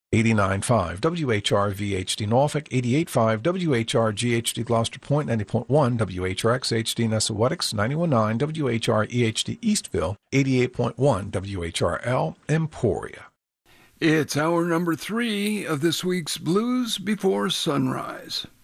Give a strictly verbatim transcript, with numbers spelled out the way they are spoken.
eighty-nine point five W H R V H D Norfolk, eighty-eight point five W H R G H D Gloucester Point, ninety point one W H R X H D Nessawetics, ninety-one point nine W H R E H D Eastville, eighty-eight point one W H R L Emporia. It's hour number three of this week's Blues Before Sunrise.